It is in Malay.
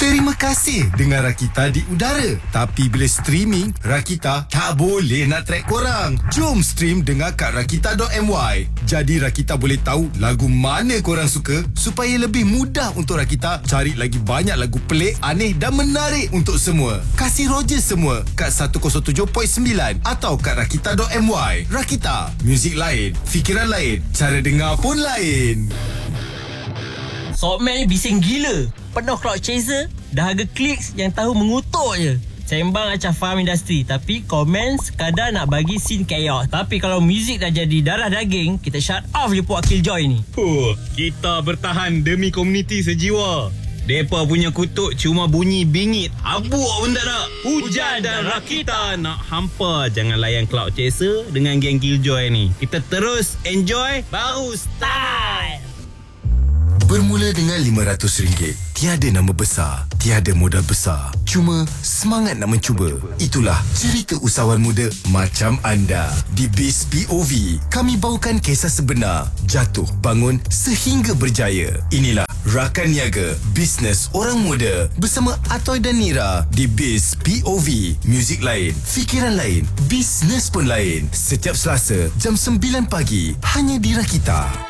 Terima kasih dengar Rakita di udara. Tapi bila streaming, Rakita tak boleh nak track korang. Jom stream dengar kat rakita.my. Jadi Rakita boleh tahu lagu mana korang suka supaya lebih mudah untuk Rakita cari lagi banyak lagu pelik, aneh dan menarik untuk semua. Kasih Roger semua kat 107.9 atau kat rakita.my. Rakita, muzik lain, fikiran lain, cara dengar pun lain. Sockman ni bising gila. Penuh crowd chaser, dah harga clicks yang tahu mengutuk je. Sembang macam faham industri, tapi komen sekadar nak bagi scene chaos. Tapi kalau muzik dah jadi darah daging, kita shut off je Puak Killjoy ni. Kita bertahan demi komuniti sejiwa. Depa punya kutuk cuma bunyi bingit. Abuk pun tak ada. Hujan dan Rakita nak hampa. Jangan layan cloud chaser dengan geng Killjoy ni. Kita terus enjoy, baru start. Bermula dengan RM500. Tiada nama besar, tiada modal besar. Cuma semangat nak mencuba. Itulah cerita usahawan muda macam anda. Di Biz POV, kami bawakan kisah sebenar. Jatuh, bangun sehingga berjaya. Inilah Rakan Niaga, bisnes orang muda. Bersama Atoy dan Nira. Di Biz POV, muzik lain, fikiran lain, bisnes pun lain. Setiap Selasa, jam 9 pagi. Hanya di Rakita.